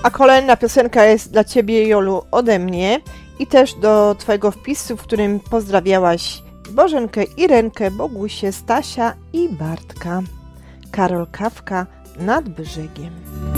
A kolejna piosenka jest dla Ciebie, Jolu, ode mnie i też do Twojego wpisu, w którym pozdrawiałaś Bożenkę, Irenkę, Bogusię, Stasia i Bartka. Karol Kawka, Nad brzegiem.